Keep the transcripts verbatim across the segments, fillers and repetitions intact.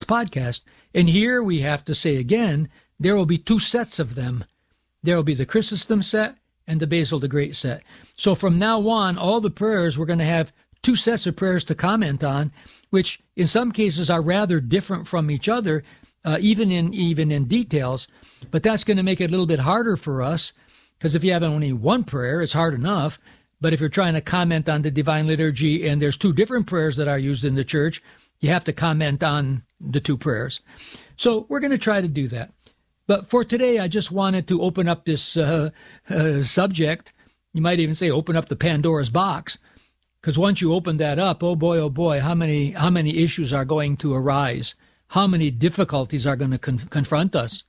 podcast. And here we have to say again, there will be two sets of them. There will be the Chrysostom set and the Basil the Great set. So from now on, all the prayers, we're going to have two sets of prayers to comment on, which in some cases are rather different from each other, uh, even in even in details. But that's going to make it a little bit harder for us, because if you have only one prayer, it's hard enough. But if you're trying to comment on the Divine Liturgy and there's two different prayers that are used in the church, you have to comment on the two prayers. So we're going to try to do that. But for today, I just wanted to open up this uh, uh, subject. You might even say open up the Pandora's box, because once you open that up, oh boy, oh boy, how many how many issues are going to arise? How many difficulties are going to con- confront us?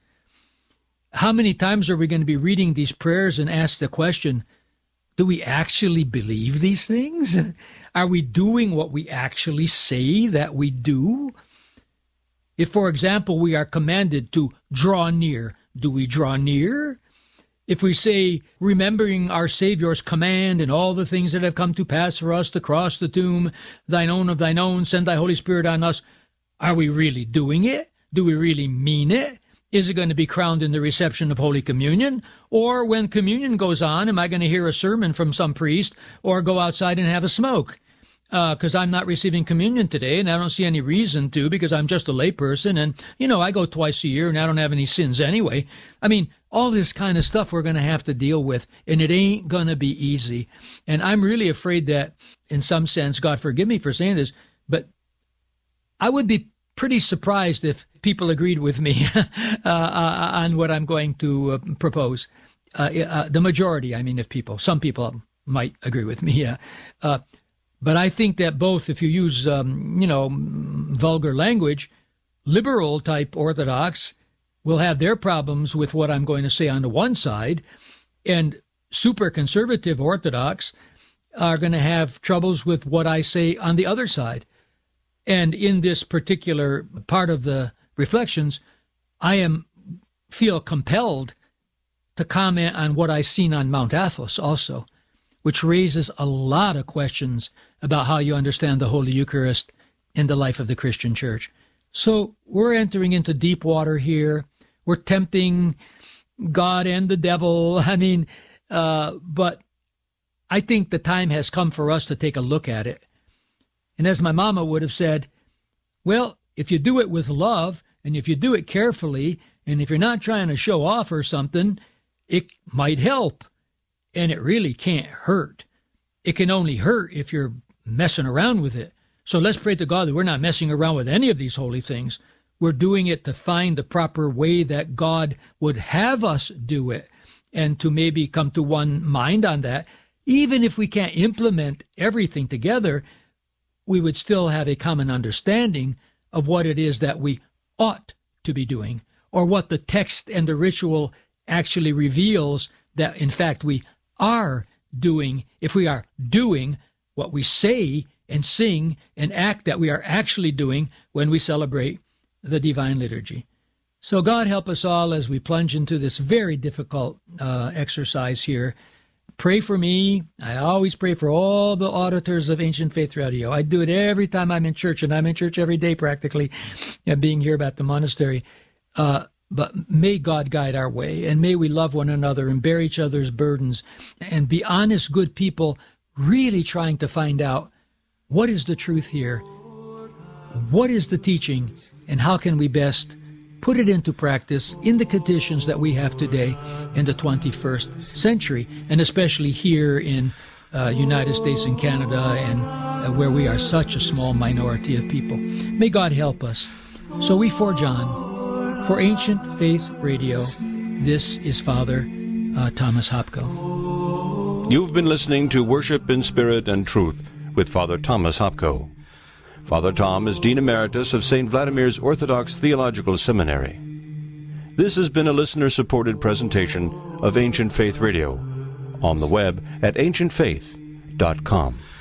How many times are we going to be reading these prayers and ask the question, do we actually believe these things? Are we doing what we actually say that we do? If, for example, we are commanded to draw near, do we draw near? If we say, remembering our Savior's command and all the things that have come to pass for us, to cross the tomb, thine own of thine own, send thy Holy Spirit on us, are we really doing it? Do we really mean it? Is it going to be crowned in the reception of Holy Communion? Or when communion goes on, am I going to hear a sermon from some priest or go outside and have a smoke? Because uh, I'm not receiving communion today, and I don't see any reason to, because I'm just a layperson, and, you know, I go twice a year, and I don't have any sins anyway. I mean, all this kind of stuff we're going to have to deal with, and it ain't going to be easy. And I'm really afraid that, in some sense, God forgive me for saying this, but I would be pretty surprised if people agreed with me uh, uh, on what I'm going to uh, propose. Uh, uh, the majority, I mean, of people. Some people might agree with me, yeah. Uh, but I think that both, if you use, um, you know, vulgar language, liberal-type Orthodox will have their problems with what I'm going to say on the one side, and super-conservative Orthodox are going to have troubles with what I say on the other side. And in this particular part of the reflections, I am feel compelled to comment on what I've seen on Mount Athos also, which raises a lot of questions about how you understand the Holy Eucharist in the life of the Christian Church. So we're entering into deep water here. We're tempting God and the devil. I mean, uh, but I think the time has come for us to take a look at it. And as my mama would have said, well, if you do it with love, and if you do it carefully, and if you're not trying to show off or something, it might help. And it really can't hurt. It can only hurt if you're messing around with it. So let's pray to God that we're not messing around with any of these holy things. We're doing it to find the proper way that God would have us do it, and to maybe come to one mind on that. Even if we can't implement everything together, we would still have a common understanding of what it is that we ought to be doing, or what the text and the ritual actually reveals that, in fact, we are doing. If we are doing what we say and sing and act that we are actually doing when we celebrate the Divine Liturgy. So God help us all as we plunge into this very difficult uh, exercise here. Pray for me. I always pray for all the auditors of Ancient Faith Radio. I do it every time I'm in church, and I'm in church every day practically, you know, being here at the monastery. Uh, but may God guide our way, and may we love one another and bear each other's burdens and be honest, good people, really trying to find out what is the truth here, what is the teaching, and how can we best put it into practice in the conditions that we have today in the twenty-first century, and especially here in uh, United States and Canada, and uh, where we are such a small minority of people. May God help us. So we forge on. For Ancient Faith Radio, this is Father uh, Thomas Hopko. You've been listening to Worship in Spirit and Truth with Father Thomas Hopko. Father Tom is Dean Emeritus of Saint Vladimir's Orthodox Theological Seminary. This has been a listener-supported presentation of Ancient Faith Radio, on the web at ancient faith dot com.